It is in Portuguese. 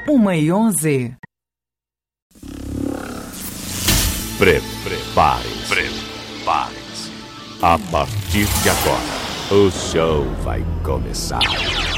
1h11. Prepare-se. A partir de agora, o show vai começar.